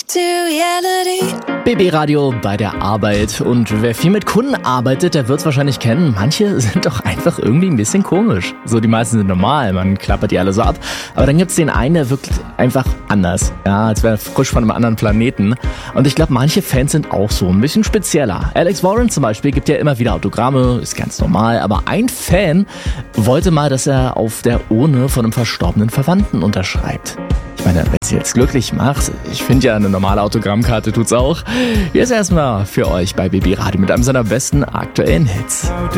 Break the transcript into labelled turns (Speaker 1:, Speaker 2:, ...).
Speaker 1: BB Radio bei der Arbeit. Und wer viel mit Kunden arbeitet, der wird es wahrscheinlich kennen. Manche sind doch einfach irgendwie ein bisschen komisch. So, die meisten sind normal, man klappert die alle so ab. Aber dann gibt's den einen, der wirkt einfach anders. Ja, als wäre er frisch von einem anderen Planeten. Und ich glaube, manche Fans sind auch so ein bisschen spezieller. Alex Warren zum Beispiel gibt ja immer wieder Autogramme, ist ganz normal. Aber ein Fan wollte mal, dass er auf der Urne von einem verstorbenen Verwandten unterschreibt. Ich meine, wenn es jetzt glücklich macht, ich finde ja, eine normale Autogrammkarte tut's auch. Hier ist erstmal für euch bei BB Radio mit einem seiner besten aktuellen Hits.